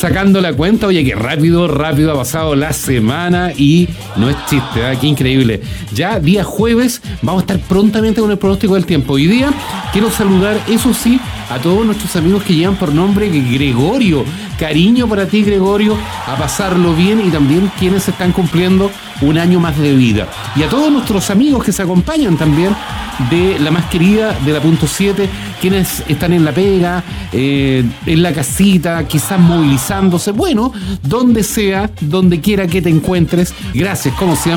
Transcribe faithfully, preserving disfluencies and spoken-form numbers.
sacando la cuenta. Oye, qué rápido, rápido ha pasado la semana y no es chiste, ¿eh? Qué increíble. Ya día jueves vamos a estar prontamente con el pronóstico del tiempo. Hoy día quiero saludar, eso sí, a todos nuestros amigos que llevan por nombre Gregorio. Cariño para ti, Gregorio, a pasarlo bien, y también quienes están cumpliendo un año más de vida. Y a todos nuestros amigos que se acompañan también de la más querida de la punto siete, quienes están en la pega, eh, en la casita, quizás movilizándose, bueno, donde sea, donde quiera que te encuentres. Gracias, como siempre.